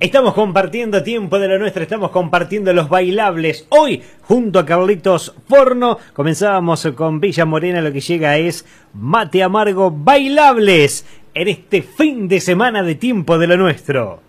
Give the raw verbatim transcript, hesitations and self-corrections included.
Estamos compartiendo tiempo de lo nuestro, estamos compartiendo los bailables. Hoy, junto a Carlitos Forno, comenzábamos con Villa Morena, lo que llega es Mate Amargo Bailables en este fin de semana de tiempo de lo nuestro.